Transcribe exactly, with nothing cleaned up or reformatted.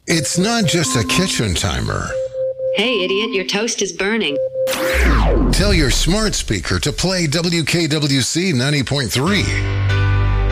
It's not just a kitchen timer. Hey, idiot, your toast is burning. Tell your smart speaker to play W K W C ninety point three.